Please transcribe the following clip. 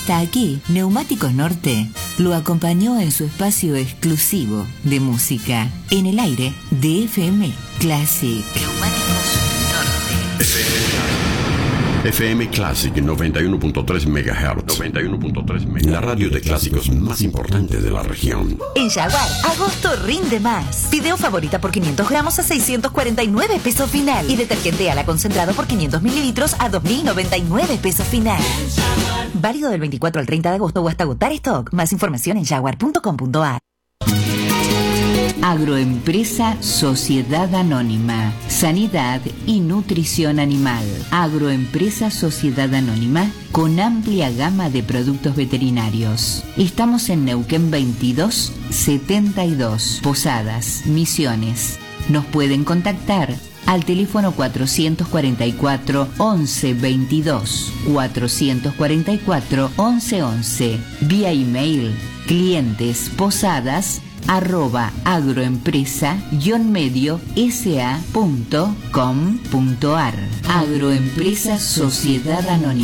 Hasta aquí, Neumáticos Norte lo acompañó en su espacio exclusivo de música en el aire de FM Classic. Neumáticos Norte. FM Classic 91.3 MHz. 91.3 MHz. La radio de clásicos más importante de la región. En Jaguar, agosto rinde más. Fideo favorita por 500 gramos a 649 pesos final. Y detergente ala concentrado por 500 mililitros a 2.099 pesos final. Válido del 24 al 30 de agosto o hasta agotar stock. Más información en jaguar.com.ar. Agroempresa Sociedad Anónima. Sanidad y nutrición animal. Agroempresa Sociedad Anónima con amplia gama de productos veterinarios. Estamos en Neuquén 2272, Posadas, Misiones. Nos pueden contactar al teléfono 444 1122, 444 1111, vía email clientesposadas@agroempresa-medio sa.com.ar. Agroempresa Sociedad Anónima.